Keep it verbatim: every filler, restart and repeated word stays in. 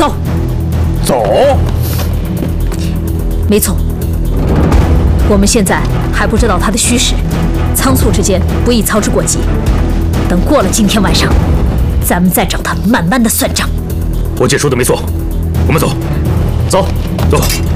走， 走。 没错，我们现在还不知道他的虚实，仓促之间不宜操之过急。等过了今天晚上，咱们再找他慢慢的算账。 我姐说的没错，我们走，走，走。